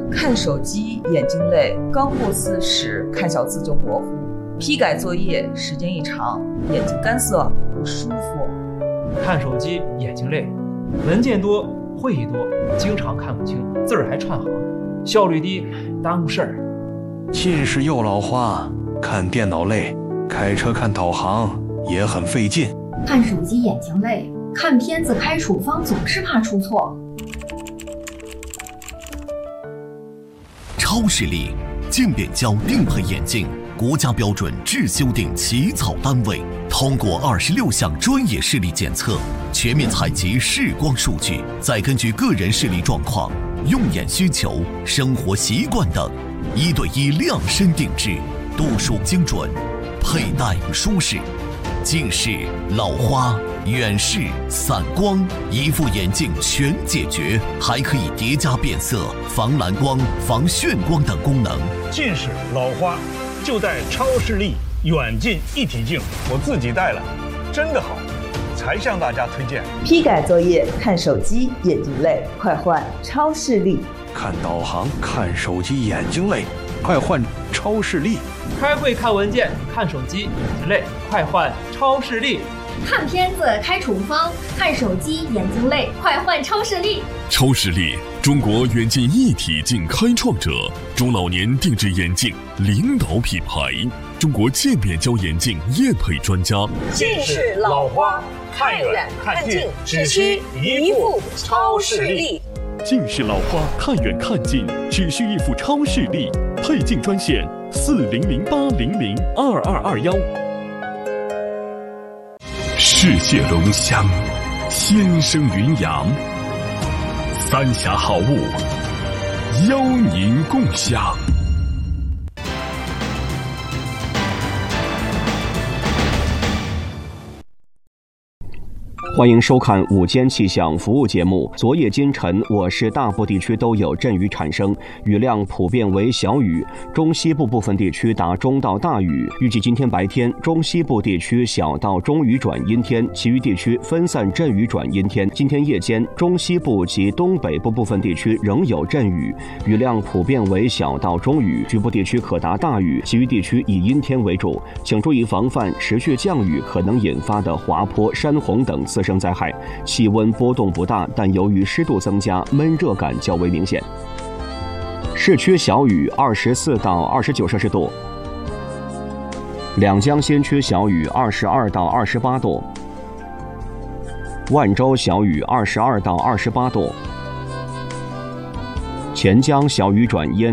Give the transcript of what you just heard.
看手机眼睛累，刚过40看小字就模糊，批改作业时间一长，眼睛干涩不舒服。 看手机眼睛累，文件多，会议多，经常看不清，字儿还串行，效率低，耽误事儿。 近视又老花，看电脑累，开车看导航也很费劲。 看手机眼睛累，看片子开处方总是怕出错。 超视力渐变焦定配眼镜，国家标准制修订起草单位，通过26项专业视力检测，全面采集视光数据，再根据个人视力状况、用眼需求、生活习惯等，1对1量身定制，度数精准，佩戴舒适。近视、老花、远视、散光，一副眼镜全解决，还可以叠加变色、防蓝光、防眩光等功能。 近视、老花就戴超视力远近一体镜，我自己戴了，真的好，才向大家推荐。 批改作业看手机眼睛累，快换超视力。 看导航看手机眼睛累，快换超视力。 开会看文件看手机眼睛累，快换超视力。 看片子开处方看手机眼睛累，快换超视力。 超视力，中国远近一体镜开创者，中老年定制眼镜领导品牌，中国渐变焦眼镜验配专家。 近视、老花看远看近只需一副超视力。 近视老花看远看近只需一副超视力，配镜专线4008002221。世界龙香，先生云阳，三峡好物，邀您共享。 欢迎收看午间气象服务节目。昨夜今晨，我市大部地区都有阵雨产生，雨量普遍为小雨，中西部部分地区达中到大雨。预计今天白天，中西部地区小到中雨转阴天，其余地区分散阵雨转阴天。今天夜间，中西部及东北部部分地区仍有阵雨，雨量普遍为小到中雨，局部地区可达大雨，其余地区以阴天为主。请注意防范持续降雨可能引发的滑坡、山洪等次生灾害。气温波动不大，但由于湿度增加，闷热感较为明显。市区小雨24到29摄氏度，两江新区小雨22到28度，万州小雨22到28度，钱江小雨转阴